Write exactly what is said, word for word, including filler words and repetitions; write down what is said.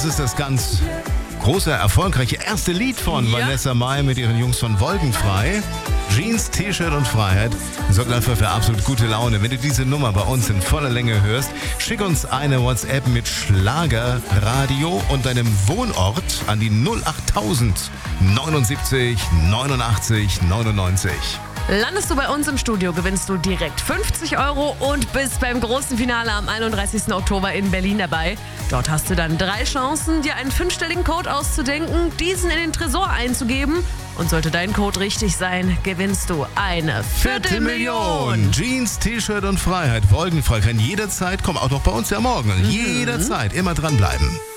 das ist das ganz große, erfolgreiche erste Lied von Ja. Vanessa Mai mit ihren Jungs von Wolkenfrei. Jeans, T-Shirt und Freiheit sorgt einfach für absolut gute Laune. Wenn du diese Nummer bei uns in voller Länge hörst, schick uns eine WhatsApp mit Schlagerradio und deinem Wohnort an die null achttausend neunundsiebzig neunundachtzig neunundneunzig. Landest du bei uns im Studio, gewinnst du direkt fünfzig Euro und bist beim großen Finale am einunddreißigsten Oktober in Berlin dabei. Dort hast du dann drei Chancen, dir einen fünfstelligen Code auszudenken, diesen in den Tresor einzugeben. Und sollte dein Code richtig sein, gewinnst du eine Viertelmillion. Jeans, T-Shirt und Freiheit. Wolkenfrei kann jederzeit kommen. Auch noch bei uns ja morgen. Jederzeit. Immer dranbleiben.